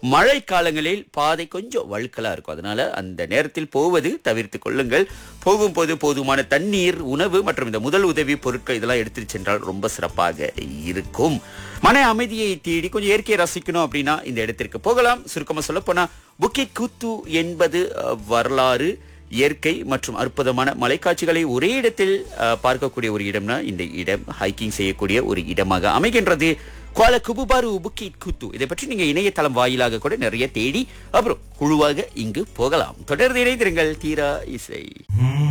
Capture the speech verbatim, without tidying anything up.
மழை காலங்களில் பாதை கொஞ்சம் வழுக்கலா இருக்கும். அதனால அந்த நேரத்தில் போவது தவிர்த்து கொள்ளுங்கள். போகும்போது போதுமான தண்ணீர், உணவு மற்றும் இந்த முதல் உதவி பொருட்கள் இதெல்லாம் எடுத்துட்டு சென்றால் ரொம்ப சிறப்பாக இருக்கும். மன அமைதியை தேடி கொஞ்சம் இயற்கையை ரசிக்கணும் அப்படின்னா இந்த இடத்திற்கு போகலாம். சுருக்கமா சொல்ல போனா புக்கிட் குத்து என்பது அஹ், வரலாறு, இயற்கை மற்றும் அற்புதமான மலைக்காட்சிகளை ஒரே இடத்தில் அஹ், பார்க்கக்கூடிய ஒரு இடம்னா இந்த இடம் ஹைக்கிங் செய்யக்கூடிய ஒரு இடமாக அமைகின்றது. குவாலா குபுபாரு புக்கிட் குத்து. இதை பற்றி நீங்க இணையதளம் வாயிலாக கூட நிறைய தேடி அப்புறம் குழுவாக இங்கு போகலாம். தொடர்ந்து இணைந்திருங்கள் தீரா இசை.